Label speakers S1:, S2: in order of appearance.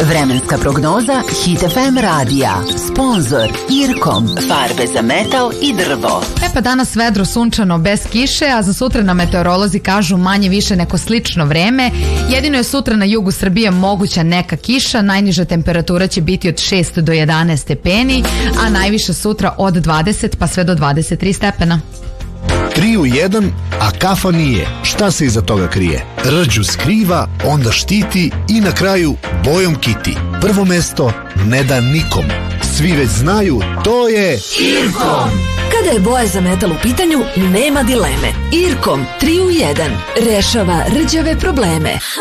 S1: Vremenska prognoza Hit FM radija. Sponzor Irkom. Farbe za metal i drvo.
S2: Pa danas vedro, sunčano, bez kiše, a za sutra na meteorolozi kažu manje više neko slično vreme. Jedino je sutra na jugu Srbije moguća neka kiša, najniža temperatura će biti od 6 do 11 stepeni, a najviša sutra od 20 pa sve do 23 stepena.
S3: 3 u 1, a kafa nije. Šta se iza toga krije? Rđu skriva, onda štiti i na kraju bojom kiti. Prvo mesto ne da nikom. Svi već znaju, to je Irkom.
S4: Kada je boja za metal u pitanju, nema dileme. Irkom 3 u 1 rešava rđave probleme.